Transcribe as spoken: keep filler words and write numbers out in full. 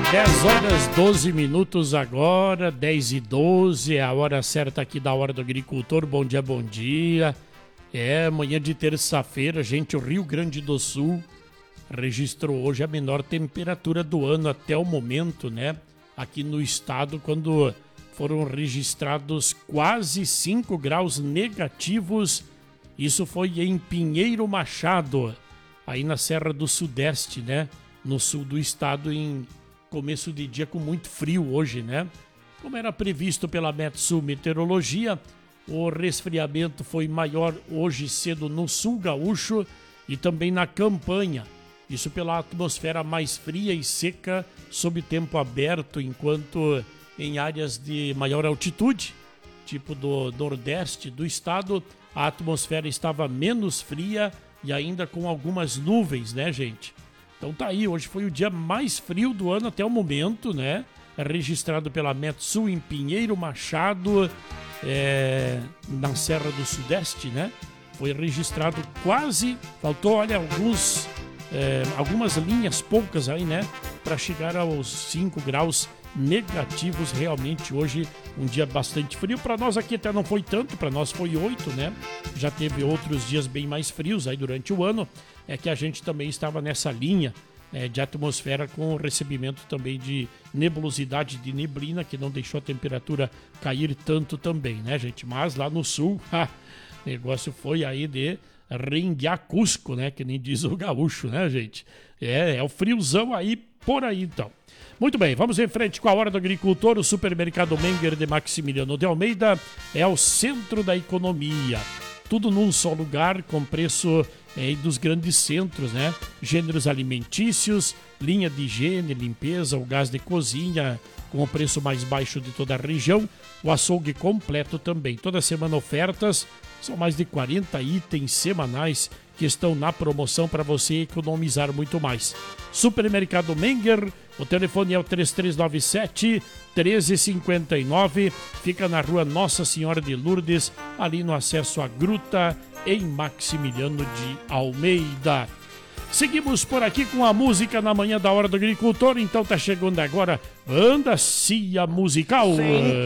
dez horas, doze minutos agora, dez e doze, é a hora certa aqui da Hora do Agricultor. Bom dia, bom dia. É, manhã de terça-feira, gente, o Rio Grande do Sul registrou hoje a menor temperatura do ano até o momento, né? Aqui no estado, quando foram registrados quase cinco graus negativos. Isso foi em Pinheiro Machado, aí na Serra do Sudeste, né? No sul do estado, em começo de dia com muito frio hoje, né? Como era previsto pela Metsul Meteorologia, o resfriamento foi maior hoje cedo no sul gaúcho e também na campanha. Isso pela atmosfera mais fria e seca sob tempo aberto, enquanto em áreas de maior altitude, tipo do nordeste do estado, a atmosfera estava menos fria e ainda com algumas nuvens, né, gente? Então tá aí, hoje foi o dia mais frio do ano até o momento, né? Registrado pela Metsul em Pinheiro Machado, é, na Serra do Sudeste, né? Foi registrado quase, faltou, olha, alguns, é, algumas linhas, poucas aí, né? Para chegar aos cinco graus negativos. Realmente hoje um dia bastante frio. Para nós aqui até não foi tanto, para nós foi oito, né? Já teve outros dias bem mais frios aí durante o ano. É que a gente também estava nessa linha é, de atmosfera com recebimento também de nebulosidade, de neblina, que não deixou a temperatura cair tanto também, né, gente? Mas lá no sul, ha, o negócio foi aí de renguear Cusco, né? Que nem diz o gaúcho, né, gente? É, é o friozão aí por aí, então. Muito bem, vamos em frente com a Hora do Agricultor. O Supermercado Menger de Maximiliano de Almeida é o centro da economia. Tudo num só lugar, com preço é, dos grandes centros, né? Gêneros alimentícios, linha de higiene, limpeza, o gás de cozinha com o preço mais baixo de toda a região. O açougue completo também. Toda semana ofertas, são mais de quarenta itens semanais que estão na promoção para você economizar muito mais. Supermercado Menger, o telefone é o três três nove sete, um três cinco nove, fica na rua Nossa Senhora de Lourdes, ali no acesso à Gruta, em Maximiliano de Almeida. Seguimos por aqui com a música na manhã da Hora do Agricultor, então tá chegando agora Anda Cia Musical. Sem